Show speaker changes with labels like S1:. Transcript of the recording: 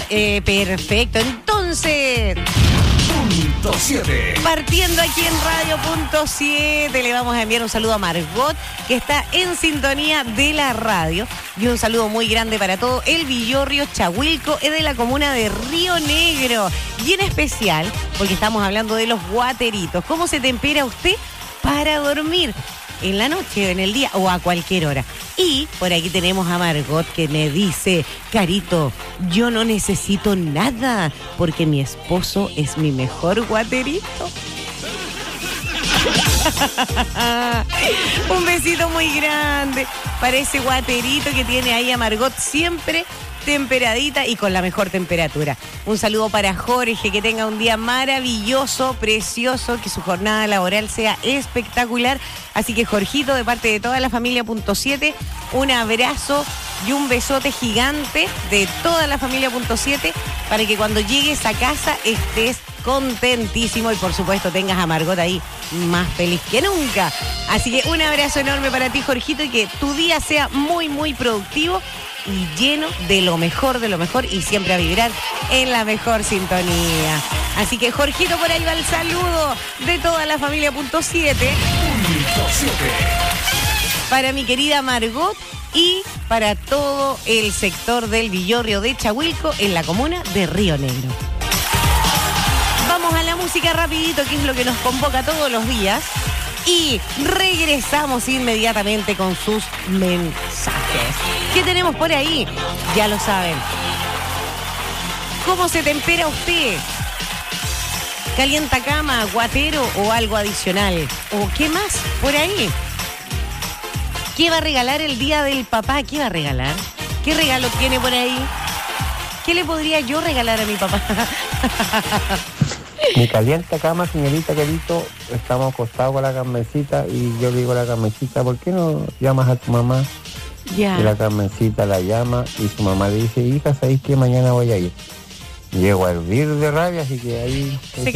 S1: Perfecto. Entonces,
S2: Punto 7.
S1: partiendo aquí en Radio Punto 7, le vamos a enviar un saludo a Margot, que está en sintonía de la radio. Y un saludo muy grande para todo el Villorrio Chahuilco, es de la comuna de Río Negro. Y en especial, porque estamos hablando de los guateritos. ¿Cómo se tempera usted para dormir? En la noche, en el día o a cualquier hora. Y por aquí tenemos a Margot que me dice: Carito, yo no necesito nada porque mi esposo es mi mejor guaterito. Un besito muy grande para ese guaterito que tiene ahí a Margot, siempre temperadita y con la mejor temperatura. Un saludo para Jorge, que tenga un día maravilloso, precioso, que su jornada laboral sea espectacular. Así que, Jorgito, de parte de toda la familia Punto 7, un abrazo y un besote gigante de toda la familia Punto 7 para que cuando llegues a casa estés contentísimo y por supuesto tengas a Margot ahí más feliz que nunca. Así que un abrazo enorme para ti, Jorgito, y que tu día sea muy, muy productivo y lleno de lo mejor y siempre a vibrar en la mejor sintonía. Así que, Jorgito, por ahí va el saludo de toda la familia Punto 7.
S2: Punto 7.
S1: Para mi querida Margot y para todo el sector del Villorrio de Chahuilco en la comuna de Río Negro. Vamos a la música rapidito, que es lo que nos convoca todos los días. Y regresamos inmediatamente con sus mensajes. ¿Qué tenemos por ahí? Ya lo saben. ¿Cómo se tempera usted? ¿Calienta cama, guatero o algo adicional? ¿O qué más por ahí? ¿Qué va a regalar el día del papá? ¿Qué va a regalar? ¿Qué regalo tiene por ahí? ¿Qué le podría yo regalar a mi papá?
S3: Mi calienta cama, señorita Carito, estamos acostados con la Carmencita y yo le digo a la Carmencita, ¿por qué no llamas a tu mamá?
S1: Ya.
S3: Y la Carmencita la llama y su mamá le dice: hija, ¿sabéis que mañana voy a ir? Llego a hervir de rabia, así que ahí...